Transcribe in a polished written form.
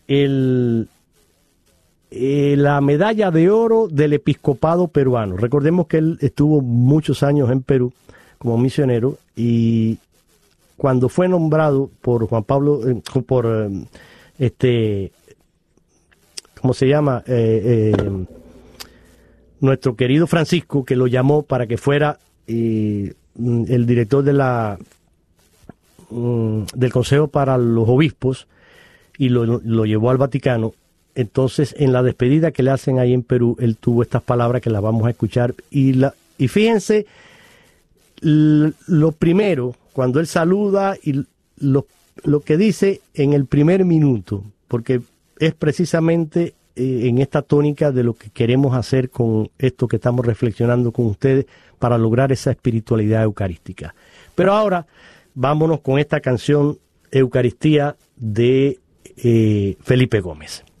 la medalla de oro del episcopado peruano. Recordemos que él estuvo muchos años en Perú como misionero, y cuando fue nombrado por Juan Pablo, ¿cómo se llama? Nuestro querido Francisco, que lo llamó para que fuera el director de del Consejo para los Obispos, y lo llevó al Vaticano. Entonces, en la despedida que le hacen ahí en Perú, él tuvo estas palabras que las vamos a escuchar. Y fíjense, lo primero, cuando él saluda, y lo que dice en el primer minuto, porque es precisamente en esta tónica de lo que queremos hacer con esto que estamos reflexionando con ustedes para lograr esa espiritualidad eucarística. Pero ahora, vámonos con esta canción Eucaristía de Felipe Gómez.